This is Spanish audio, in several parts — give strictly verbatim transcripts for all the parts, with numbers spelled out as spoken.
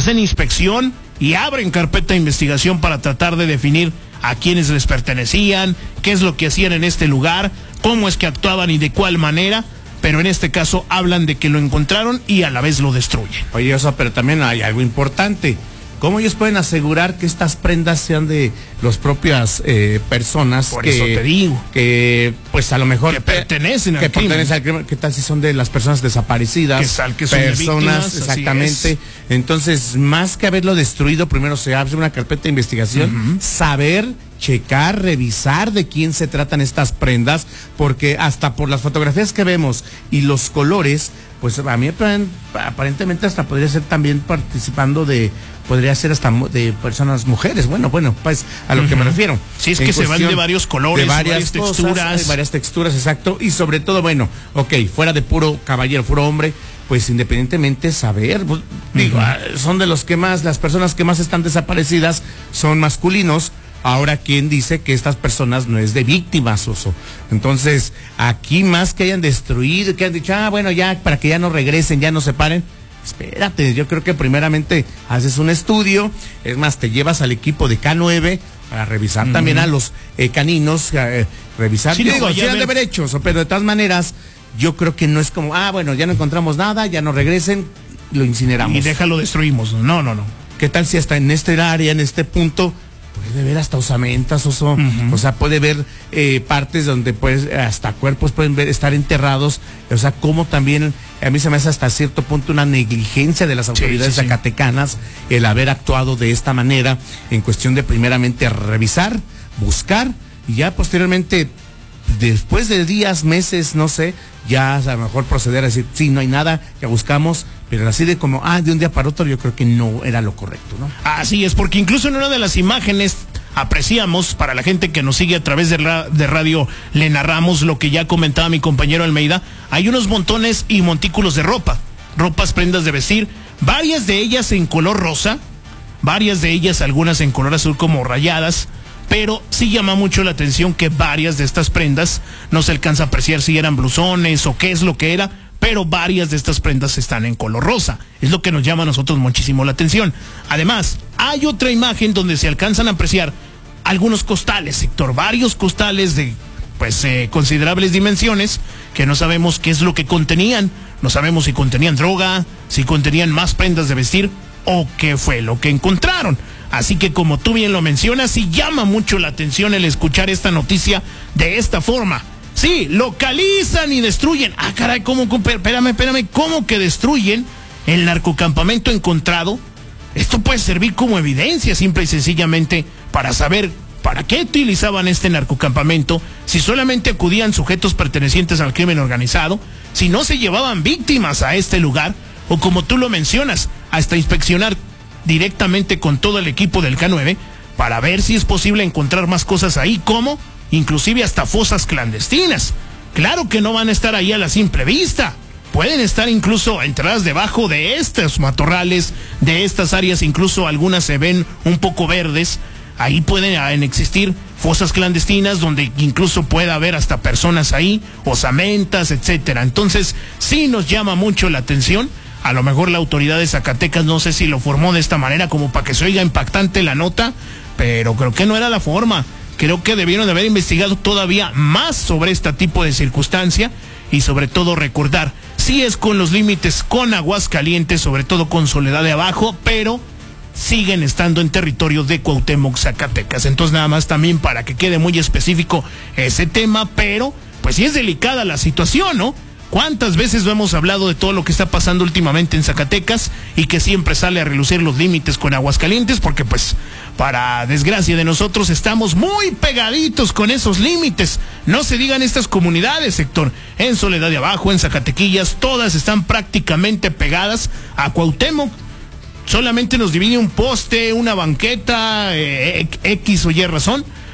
hacen inspección y abren carpeta de investigación para tratar de definir a quiénes les pertenecían, qué es lo que hacían en este lugar, cómo es que actuaban y de cuál manera, pero en este caso hablan de que lo encontraron y a la vez lo destruyen. Oye, eso, pero también hay algo importante. ¿Cómo ellos pueden asegurar que estas prendas sean de las propias eh, personas? Por que, eso te digo. Que, pues a lo mejor... Que pertenecen que al crimen. pertenecen al crimen. ¿Qué tal si son de las personas desaparecidas? ¿Qué tal que son de personas, víctimas? exactamente. Entonces, más que haberlo destruido, primero se abre una carpeta de investigación, uh-huh. saber... checar, revisar de quién se tratan estas prendas, porque hasta por las fotografías que vemos y los colores, pues a mí aparentemente hasta podría ser también participando de, podría ser hasta de personas mujeres, bueno, bueno, pues a lo uh-huh. que me refiero. Sí, es que se van de varios colores, de varias, varias cosas, texturas. De varias texturas, exacto, y sobre todo, bueno, ok, fuera de puro caballero, puro hombre, pues independientemente saber, pues, uh-huh. digo, son de los que más, las personas que más están desaparecidas son masculinos. Ahora, ¿quién dice que estas personas no es de víctimas, Oso? Entonces, aquí más que hayan destruido, que han dicho, ah, bueno, ya, para que ya no regresen, ya no se paren. Espérate, yo creo que primeramente haces un estudio, es más, te llevas al equipo de K nueve para revisar uh-huh. también a los eh, caninos, eh, revisar, sí, digo, no, si han de haber hecho, pero de todas maneras, yo creo que no es como, ah, bueno, ya no encontramos nada, ya no regresen, lo incineramos. Y déjalo destruimos, no, no, no. ¿Qué tal si hasta en este área, en este punto... puede ver hasta osamentas, Oso, uh-huh. o sea, puede ver eh, partes donde pues hasta cuerpos pueden ver, estar enterrados, o sea, como también a mí se me hace hasta cierto punto una negligencia de las autoridades sí, sí, zacatecanas sí. el haber actuado de esta manera en cuestión de primeramente revisar, buscar y ya posteriormente, después de días, meses, no sé, ya a lo mejor proceder a decir, sí, no hay nada, ya buscamos, pero así de como, ah, de un día para otro, yo creo que no era lo correcto, ¿no? Así es, porque incluso en una de las imágenes apreciamos, para la gente que nos sigue a través de, ra de radio, le narramos lo que ya comentaba mi compañero Almeida, hay unos montones y montículos de ropa, ropas, prendas de vestir, varias de ellas en color rosa, varias de ellas, algunas en color azul como rayadas, pero sí llama mucho la atención que varias de estas prendas, no se alcanza a apreciar si eran blusones o qué es lo que era, pero varias de estas prendas están en color rosa. Es lo que nos llama a nosotros muchísimo la atención. Además, hay otra imagen donde se alcanzan a apreciar algunos costales, Héctor, varios costales de pues eh, considerables dimensiones, que no sabemos qué es lo que contenían, no sabemos si contenían droga, si contenían más prendas de vestir, o qué fue lo que encontraron. Así que como tú bien lo mencionas, sí llama mucho la atención el escuchar esta noticia de esta forma. Sí, localizan y destruyen. Ah, caray, ¿cómo? Espérame, espérame, ¿cómo que destruyen el narcocampamento encontrado? Esto puede servir como evidencia, simple y sencillamente, para saber para qué utilizaban este narcocampamento, si solamente acudían sujetos pertenecientes al crimen organizado, si no se llevaban víctimas a este lugar, o como tú lo mencionas, hasta inspeccionar directamente con todo el equipo del K nueve para ver si es posible encontrar más cosas ahí, como inclusive hasta fosas clandestinas. Claro que no van a estar ahí a la simple vista, pueden estar incluso enterradas debajo de estos matorrales, de estas áreas, incluso algunas se ven un poco verdes. Ahí pueden existir fosas clandestinas donde incluso pueda haber hasta personas ahí, osamentas, etcétera. Entonces sí nos llama mucho la atención. A lo mejor la autoridad de Zacatecas no sé si lo formó de esta manera como para que se oiga impactante la nota, pero creo que no era la forma. Creo que debieron de haber investigado todavía más sobre este tipo de circunstancia y sobre todo recordar, sí es con los límites con Aguascalientes, sobre todo con Soledad de Abajo, pero siguen estando en territorio de Cuauhtémoc, Zacatecas. Entonces nada más también para que quede muy específico ese tema, pero pues sí es delicada la situación, ¿no? ¿Cuántas veces no hemos hablado de todo lo que está pasando últimamente en Zacatecas y que siempre sale a relucir los límites con Aguascalientes? Porque pues, para desgracia de nosotros, estamos muy pegaditos con esos límites. No se digan estas comunidades, Héctor. En Soledad de Abajo, en Zacatequillas, todas están prácticamente pegadas a Cuauhtémoc. Solamente nos divide un poste, una banqueta, eh, X o Y razón,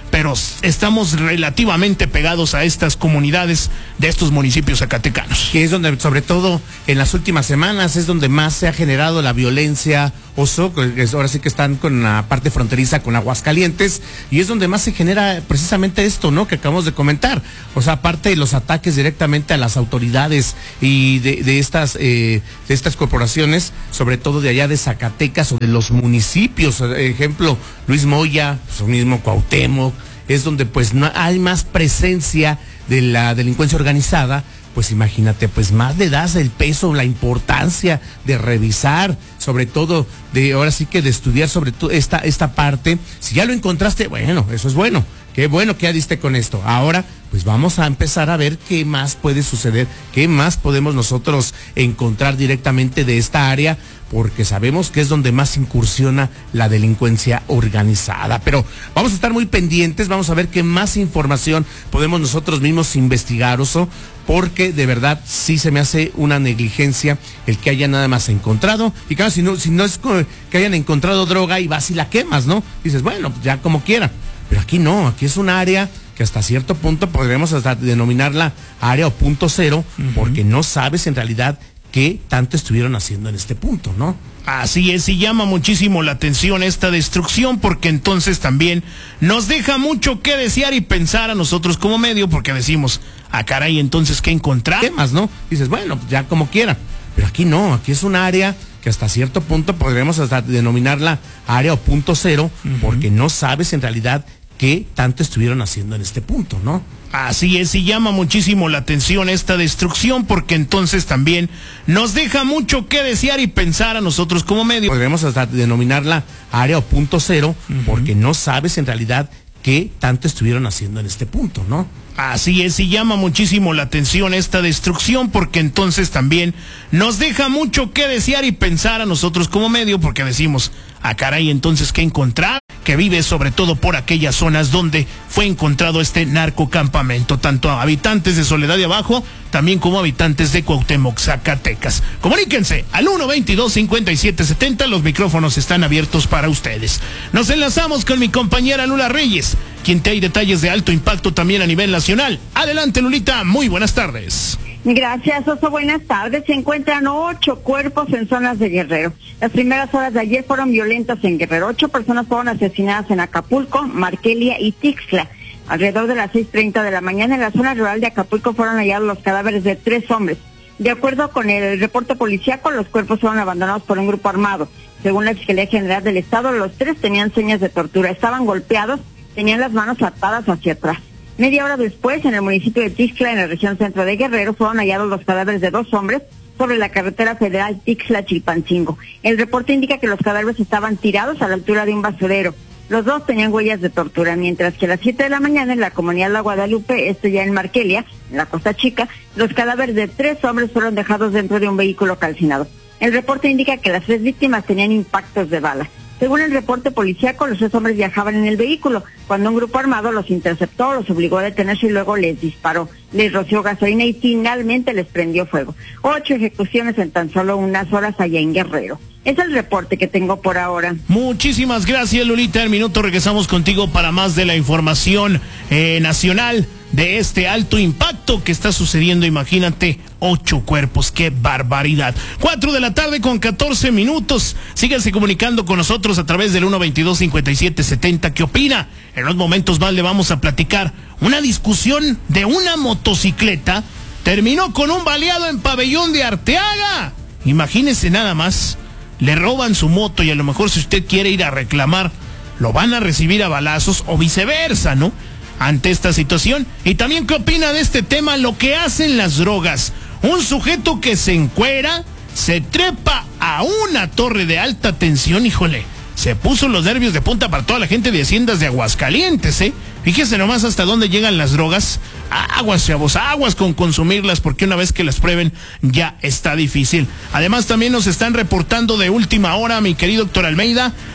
pero estamos relativamente pegados a estas comunidades de estos municipios zacatecanos. Que es donde, sobre todo en las últimas semanas, es donde más se ha generado la violencia, Oso, que ahora sí que están con la parte fronteriza con Aguascalientes, y es donde más se genera precisamente esto, ¿no? Que acabamos de comentar. O sea, aparte de los ataques directamente a las autoridades y de, de estas eh, de estas corporaciones, sobre todo de allá de Zacatecas o de los municipios, ejemplo, Luis Moya, su mismo Cuauhtémoc, es donde pues no hay más presencia de la delincuencia organizada. Pues imagínate, pues más le das el peso, la importancia de revisar, sobre todo de ahora sí que de estudiar sobre todo esta esta parte. Si ya lo encontraste, bueno, eso es bueno. Qué bueno que ya diste con esto. Ahora, pues vamos a empezar a ver qué más puede suceder, qué más podemos nosotros encontrar directamente de esta área, porque sabemos que es donde más incursiona la delincuencia organizada. Pero vamos a estar muy pendientes, vamos a ver qué más información podemos nosotros mismos investigar, Oso, porque de verdad sí se me hace una negligencia el que haya nada más encontrado. Y claro, si no, si no es que hayan encontrado droga y vas y la quemas, ¿no? Dices, bueno, pues ya como quiera. Pero aquí no, aquí es un área que hasta cierto punto podríamos hasta denominarla área o punto cero, uh-huh. porque no sabes en realidad qué tanto estuvieron haciendo en este punto, ¿no? Así es, y llama muchísimo la atención esta destrucción, porque entonces también nos deja mucho que desear y pensar a nosotros como medio, porque decimos, ah, caray, entonces, ¿qué encontrar? ¿Qué más, no? Dices, bueno, pues ya como quiera. Pero aquí no, aquí es un área que hasta cierto punto podríamos hasta denominarla área o punto cero, uh-huh. porque no sabes en realidad qué tanto estuvieron haciendo en este punto, ¿no? Así es, y llama muchísimo la atención esta destrucción, porque entonces también nos deja mucho que desear y pensar a nosotros como medio. Podríamos hasta denominarla área o punto cero, uh-huh. porque no sabes en realidad qué tanto estuvieron haciendo en este punto, ¿no? Así es, y llama muchísimo la atención esta destrucción, porque entonces también nos deja mucho que desear y pensar a nosotros como medio, porque decimos, ah, caray, entonces, ¿qué encontrar? Que vive sobre todo por aquellas zonas donde fue encontrado este narcocampamento, tanto a habitantes de Soledad de Abajo, también como habitantes de Cuauhtémoc, Zacatecas. Comuníquense al uno veintidós cincuenta y siete setenta, los micrófonos están abiertos para ustedes. Nos enlazamos con mi compañera Lula Reyes, quien te hay detalles de alto impacto también a nivel nacional. Adelante, Lulita, muy buenas tardes. Gracias, Oso. Buenas tardes. Se encuentran ocho cuerpos en zonas de Guerrero. Las primeras horas de ayer fueron violentas en Guerrero. Ocho personas fueron asesinadas en Acapulco, Marquelia y Tixla. Alrededor de las seis treinta de la mañana en la zona rural de Acapulco fueron hallados los cadáveres de tres hombres. De acuerdo con el reporte policíaco, los cuerpos fueron abandonados por un grupo armado. Según la Fiscalía General del Estado, los tres tenían señas de tortura. Estaban golpeados, tenían las manos atadas hacia atrás. Media hora después, en el municipio de Tixla, en la región centro de Guerrero, fueron hallados los cadáveres de dos hombres sobre la carretera federal Tixla-Chilpancingo. El reporte indica que los cadáveres estaban tirados a la altura de un basurero. Los dos tenían huellas de tortura, mientras que a las siete de la mañana en la comunidad La Guadalupe, esto ya en Marquelia, en la Costa Chica, los cadáveres de tres hombres fueron dejados dentro de un vehículo calcinado. El reporte indica que las tres víctimas tenían impactos de bala. Según el reporte policíaco, los tres hombres viajaban en el vehículo cuando un grupo armado los interceptó, los obligó a detenerse y luego les disparó. Les roció gasolina y finalmente les prendió fuego. Ocho ejecuciones en tan solo unas horas allá en Guerrero. Es el reporte que tengo por ahora. Muchísimas gracias, Lulita. En minuto regresamos contigo para más de la información eh, nacional de este alto impacto que está sucediendo. Imagínate, ocho cuerpos, qué barbaridad. Cuatro de la tarde con catorce minutos. Síganse comunicando con nosotros a través del uno veintidós cincuenta y siete setenta. ¿Qué opina? En unos momentos más le vamos a platicar una discusión de una motocicleta. Terminó con un baleado en Pabellón de Arteaga. Imagínense nada más. Le roban su moto y a lo mejor si usted quiere ir a reclamar, lo van a recibir a balazos o viceversa, ¿no? Ante esta situación. Y también, ¿qué opina de este tema? Lo que hacen las drogas. Un sujeto que se encuera, se trepa a una torre de alta tensión, híjole, se puso los nervios de punta para toda la gente de Haciendas de Aguascalientes, ¿eh? Fíjese nomás hasta dónde llegan las drogas. Aguas, chavos, aguas con consumirlas, porque una vez que las prueben ya está difícil. Además, también nos están reportando de última hora, mi querido doctor Almeida,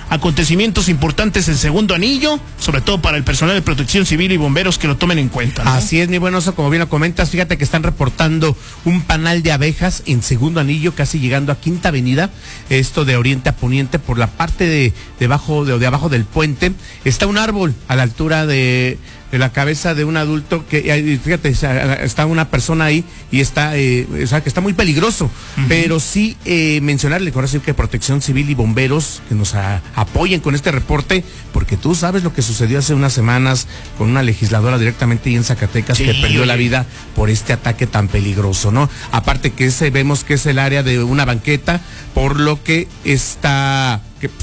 acontecimientos importantes en Segundo Anillo, sobre todo para el personal de protección civil y bomberos que lo tomen en cuenta, ¿no? Así es, mi buen Oso, como bien lo comentas, fíjate que están reportando un panal de abejas en Segundo Anillo, casi llegando a Quinta Avenida, esto de oriente a poniente, por la parte de debajo de, de abajo del puente, está un árbol a la altura de de la cabeza de un adulto que, fíjate, está una persona ahí y está, eh, o sea, que está muy peligroso, uh-huh. Pero sí eh, mencionarle, ahora sí que Protección Civil y bomberos que nos a, apoyen con este reporte, porque tú sabes lo que sucedió hace unas semanas con una legisladora directamente ahí en Zacatecas, sí, que perdió oye. la vida por este ataque tan peligroso, ¿no? Aparte que ese vemos que es el área de una banqueta, por lo que está... que